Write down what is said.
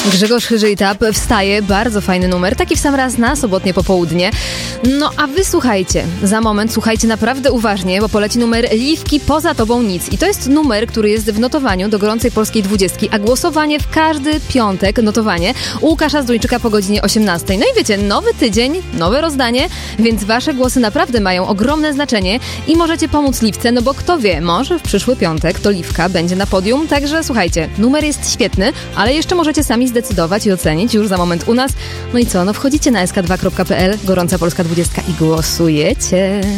Grzegorz Chyżyj-Tap wstaje, bardzo fajny numer, taki w sam raz na sobotnie popołudnie. No a wy słuchajcie, za moment słuchajcie naprawdę uważnie, bo poleci numer Liwki Poza Tobą Nic. I to jest numer, który jest w notowaniu do gorącej polskiej 20, a głosowanie w każdy piątek, notowanie u Łukasza Zduńczyka po godzinie 18. No i wiecie, nowy tydzień, nowe rozdanie, więc wasze głosy naprawdę mają ogromne znaczenie i możecie pomóc Liwce, no bo kto wie, może w przyszły piątek to Liwka będzie na podium, także słuchajcie, numer jest świetny, ale jeszcze możecie sami zdecydować i ocenić już za moment u nas. No i co, no wchodzicie na sk2.pl, gorąca polska 20 i głosujecie.